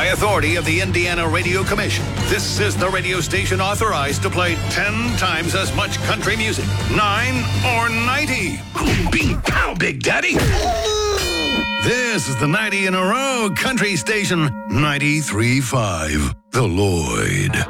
By authority of the Indiana Radio Commission, this is the radio station authorized to play 10 times as much country music. 9 or 90. Bing, pow, Big Daddy. This is the 90 in a row country station, 93.5, The Lloyd.